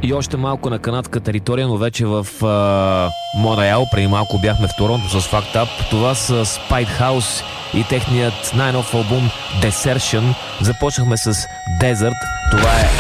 И още малко на канадска територия, но вече в Монреал. Преди малко бяхме в Торонто с Fucked Up. Това са Spidehouse и техният най-нов албум Desertion. Започнахме с Desert. Това е